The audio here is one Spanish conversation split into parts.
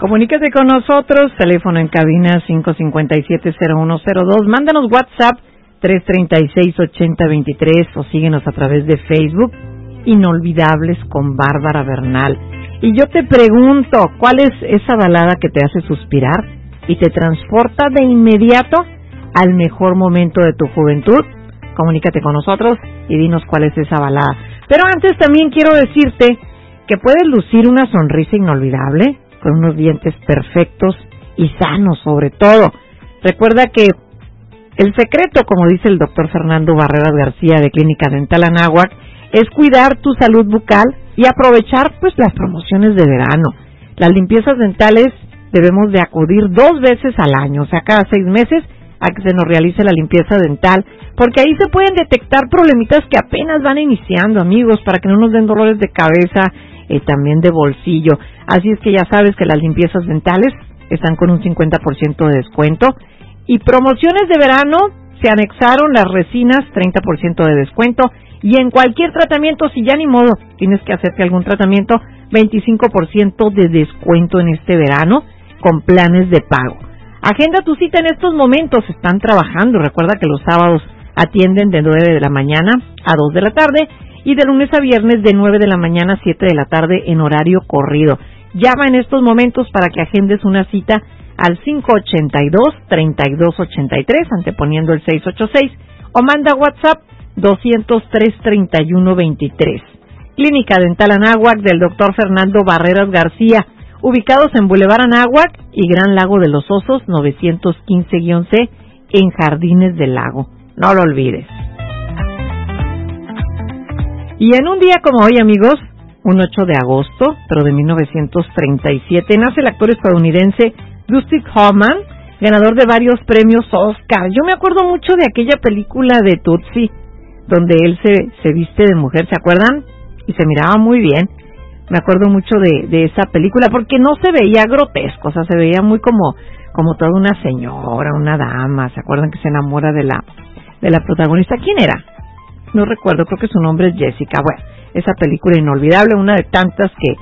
Comuníquese con nosotros, teléfono en cabina 557-0102, mándanos WhatsApp 336-8023 o síguenos a través de Facebook, Inolvidables con Bárbara Bernal. Y yo te pregunto, ¿cuál es esa balada que te hace suspirar y te transporta de inmediato al mejor momento de tu juventud? Comunícate con nosotros y dinos cuál es esa balada. Pero antes también quiero decirte que puedes lucir una sonrisa inolvidable con unos dientes perfectos y sanos sobre todo. Recuerda que el secreto, como dice el doctor Fernando Barreras García de Clínica Dental Anáhuac, es cuidar tu salud bucal y aprovechar pues las promociones de verano. Las limpiezas dentales debemos de acudir 2 veces al año, o sea, cada 6 meses a que se nos realice la limpieza dental, porque ahí se pueden detectar problemitas que apenas van iniciando, amigos, para que no nos den dolores de cabeza, también de bolsillo. Así es que ya sabes que las limpiezas dentales están con un 50% de descuento. Y promociones de verano, se anexaron las resinas, 30% de descuento. Y en cualquier tratamiento, si ya ni modo, tienes que hacerte algún tratamiento, 25% de descuento en este verano con planes de pago. Agenda tu cita en estos momentos, están trabajando. Recuerda que los sábados atienden de 9 de la mañana a 2 de la tarde y de lunes a viernes de 9 de la mañana a 7 de la tarde en horario corrido. Llama en estos momentos para que agendes una cita al 582-3283, anteponiendo el 686, o manda WhatsApp 203-3123. Clínica Dental Anáhuac del Dr. Fernando Barreras García, ubicados en Boulevard Anáhuac y Gran Lago de los Osos, 915-C, en Jardines del Lago. No lo olvides. Y en un día como hoy, amigos, un 8 de agosto, pero de 1937, nace el actor estadounidense Dustin Hoffman, ganador de varios premios Oscar. Yo me acuerdo mucho de aquella película de Tootsie, donde él se viste de mujer, ¿se acuerdan? Y se miraba muy bien. Me acuerdo mucho de esa película, porque no se veía grotesco, o sea, se veía muy como toda una señora, una dama. ¿Se acuerdan que se enamora de la protagonista? ¿Quién era? No recuerdo, creo que su nombre es Jessica. Bueno, esa película inolvidable, una de tantas que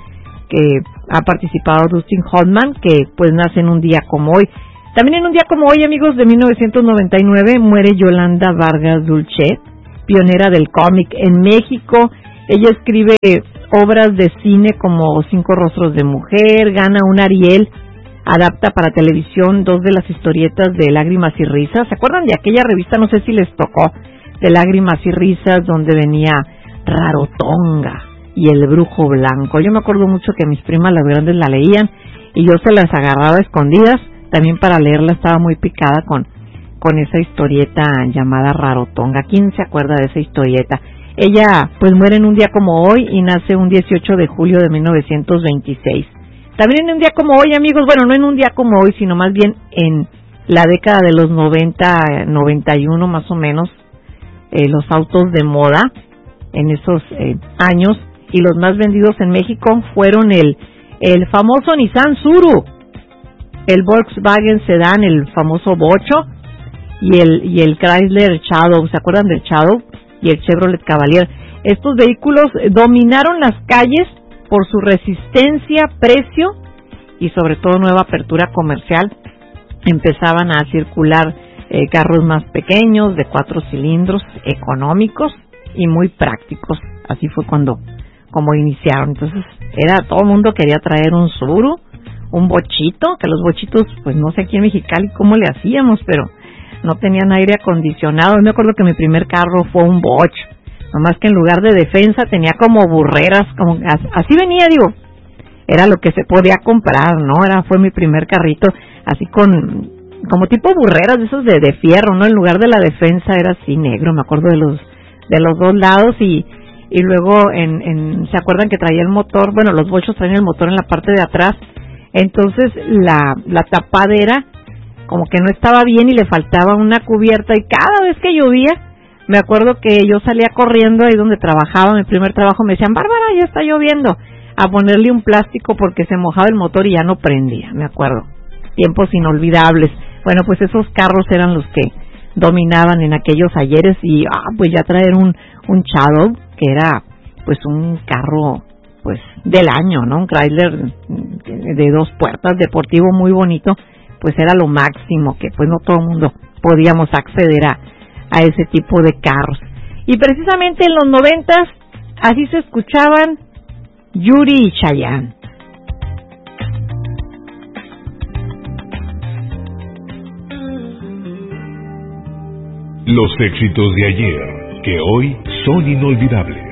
ha participado Dustin Hoffman, que pues nace en un día como hoy. También en un día como hoy, amigos, de 1999, muere Yolanda Vargas Dulcet, pionera del cómic en México. Ella escribe obras de cine como 5 rostros de mujer, gana un Ariel, adapta para televisión 2 de las historietas de Lágrimas y Risas. ¿Se acuerdan de aquella revista? No sé si les tocó, de Lágrimas y Risas, donde venía Rarotonga y el Brujo Blanco. Yo me acuerdo mucho que mis primas, las grandes, la leían y yo se las agarraba a escondidas. También para leerla estaba muy picada con esa historieta llamada Rarotonga. ¿Quién se acuerda de esa historieta? Ella pues muere en un día como hoy y nace un 18 de julio de 1926. También en un día como hoy, amigos, bueno, no en un día como hoy, sino más bien en la década de los 90, 91 más o menos, los autos de moda en esos años, y los más vendidos en México fueron el famoso Nissan Tsuru, el Volkswagen Sedán, el famoso Bocho, y el Chrysler Shadow. ¿Se acuerdan del Shadow? Y el Chevrolet Cavalier. Estos vehículos dominaron las calles por su resistencia, precio y sobre todo nueva apertura comercial. Empezaban a circular carros más pequeños, de 4 cilindros, económicos y muy prácticos. Así fue como iniciaron. Entonces todo el mundo quería traer un Tsuru, un bochito, que los bochitos, pues no sé aquí en Mexicali cómo le hacíamos, pero no tenían aire acondicionado. Me acuerdo que mi primer carro fue un Boch, nomás que en lugar de defensa tenía como burreras, como así venía, digo, era lo que se podía comprar, ¿no? Fue mi primer carrito, así como tipo burreras de esos de fierro, ¿no? En lugar de la defensa era así negro, me acuerdo de los 2 lados, y luego ¿se acuerdan que traía el motor? Bueno, los bochos traían el motor en la parte de atrás, entonces la tapadera como que no estaba bien y le faltaba una cubierta, y cada vez que llovía, me acuerdo que yo salía corriendo ahí donde trabajaba, mi primer trabajo, me decían, Bárbara, ya está lloviendo, a ponerle un plástico porque se mojaba el motor y ya no prendía, me acuerdo. Tiempos inolvidables. Bueno, pues esos carros eran los que dominaban en aquellos ayeres, y pues ya traer un Shadow, que era pues un carro pues del año, ¿no? Un Chrysler de 2 puertas, deportivo muy bonito, pues era lo máximo, que pues no todo el mundo podíamos acceder a ese tipo de carros. Y precisamente en los 90s así se escuchaban Yuri y Chayanne. Los éxitos de ayer, que hoy son inolvidables.